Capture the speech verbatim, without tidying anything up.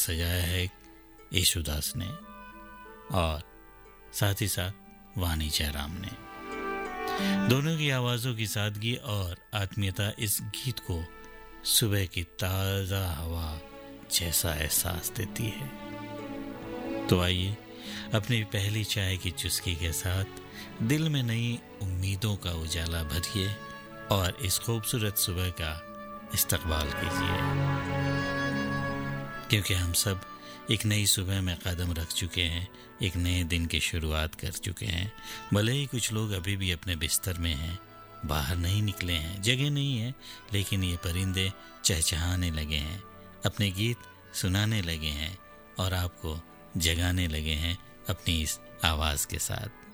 सजाया है येशुदास ने और साथ ही साथ वाणी जयराम ने। दोनों की आवाज़ों की सादगी और आत्मीयता इस गीत को सुबह की ताज़ा हवा जैसा एहसास देती है। तो आइए अपनी पहली चाय की चुस्की के साथ दिल में नई उम्मीदों का उजाला भरिए और इस खूबसूरत सुबह का इस्तकबाल कीजिए, क्योंकि हम सब एक नई सुबह में कदम रख चुके हैं, एक नए दिन की शुरुआत कर चुके हैं। भले ही कुछ लोग अभी भी अपने बिस्तर में हैं, बाहर नहीं निकले हैं, जगह नहीं है, लेकिन ये परिंदे चहचहाने लगे हैं, अपने गीत सुनाने लगे हैं और आपको जगाने लगे हैं अपनी इस आवाज़ के साथ।